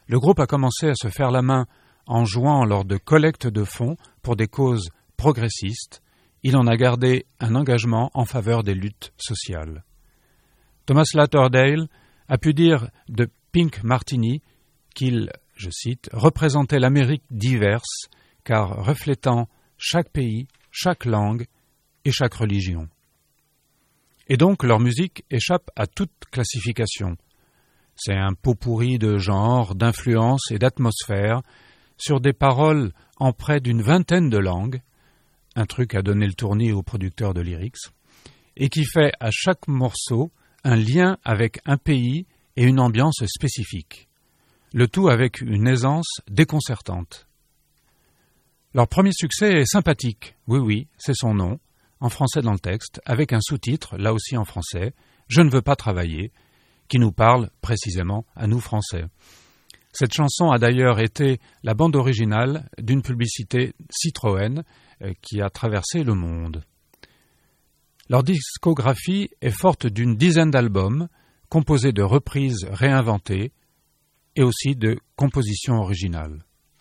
le groupe a commencé à se faire la main en jouant lors de collectes de fonds pour des causes progressistes. Il en a gardé un engagement en faveur des luttes sociales. Thomas Latterdale a pu dire de Pink Martini qu'il, je cite, représentait l'Amérique diverse, car reflétant chaque pays, chaque langue et chaque religion. Et donc leur musique échappe à toute classification. C'est un pot-pourri de genres, d'influences et d'atmosphères sur des paroles en près d'une vingtaine de langues, un truc à donner le tournis aux producteurs de lyrics, et qui fait à chaque morceau un lien avec un pays et une ambiance spécifique, le tout avec une aisance déconcertante. Leur premier succès est sympathique, oui, c'est son nom, en français dans le texte, avec un sous-titre, là aussi en français, « Je ne veux pas travailler », qui nous parle précisément à nous Français. Cette chanson a d'ailleurs été la bande originale d'une publicité Citroën qui a traversé le monde. Leur discographie est forte d'une dizaine d'albums, composés de reprises réinventées et aussi de compositions originales.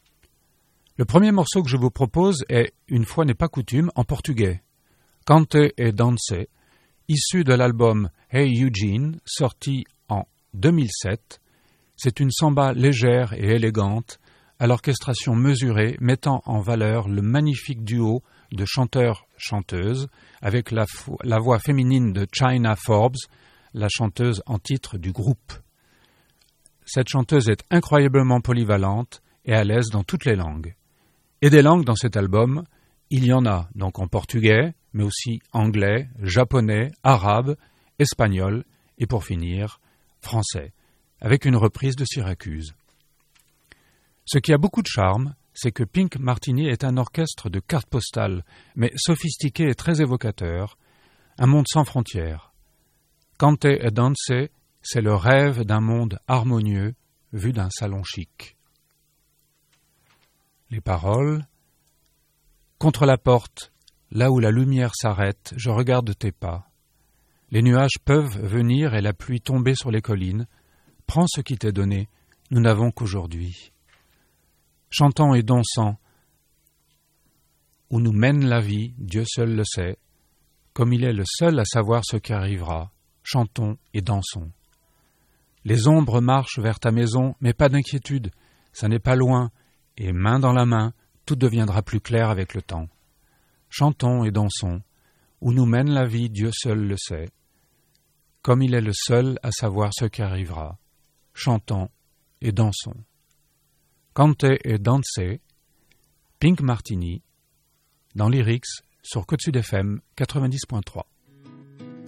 Le premier morceau que je vous propose est, une fois n'est pas coutume, en portugais. Cante e Dance, issu de l'album Hey Eugene, sorti en 2007. C'est une samba légère et élégante, à l'orchestration mesurée, mettant en valeur le magnifique duo de chanteurs-chanteuses, avec la voix féminine de China Forbes, la chanteuse en titre du groupe. Cette chanteuse est incroyablement polyvalente et à l'aise dans toutes les langues. Et des langues dans cet album, il y en a donc en portugais, mais aussi anglais, japonais, arabe, espagnol et pour finir, français, avec une reprise de Syracuse. Ce qui a beaucoup de charme, c'est que Pink Martini est un orchestre de cartes postales, mais sophistiqué et très évocateur, un monde sans frontières. Cante e Dance, c'est le rêve d'un monde harmonieux vu d'un salon chic. Les paroles. Contre la porte, là où la lumière s'arrête, je regarde tes pas. Les nuages peuvent venir et la pluie tomber sur les collines. Prends ce qui t'est donné, nous n'avons qu'aujourd'hui. Chantons et dansant, où nous mène la vie, Dieu seul le sait, comme il est le seul à savoir ce qui arrivera. Chantons et dansons. Les ombres marchent vers ta maison, mais pas d'inquiétude, ça n'est pas loin, et main dans la main, tout deviendra plus clair avec le temps. Chantons et dansons, où nous mène la vie, Dieu seul le sait, comme il est le seul à savoir ce qui arrivera. Chantons et dansons. Cante et Dance, Pink Martini, dans Lyrics sur Côte Sud FM 90.3.